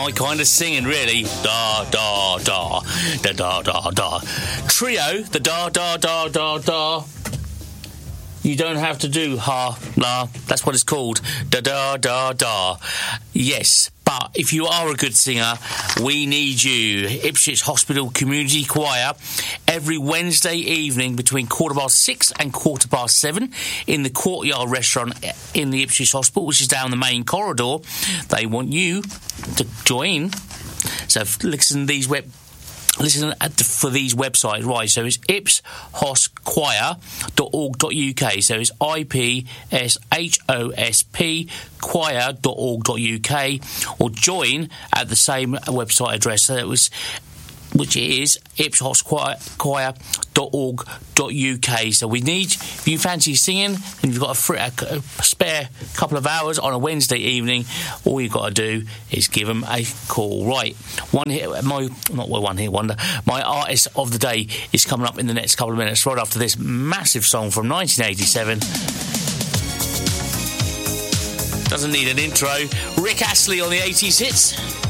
my kind of singing, really. Da, da, da, da, da, da, da. Trio, the da, da, da, da, da. You don't have to do ha, la. That's what it's called. Da, da, da, da. Yes, but if you are a good singer, we need you. Ipswich Hospital Community Choir, every Wednesday evening between 6:15 and 7:15 in the Courtyard restaurant in the Ipswich Hospital, which is down the main corridor. They want you to join. So listen for these websites, right? So it's ipshoschoir.org.uk. So it's IPSHOSP choir.org.uk, or join at the same website address. So which is ipshoschoir.org.uk. So we need, if you fancy singing and you've got a spare couple of hours on a Wednesday evening, all you've got to do is give them a call. Right, my artist of the day is coming up in the next couple of minutes, right after this massive song from 1987. Doesn't need an intro. Rick Astley on the 80s hits.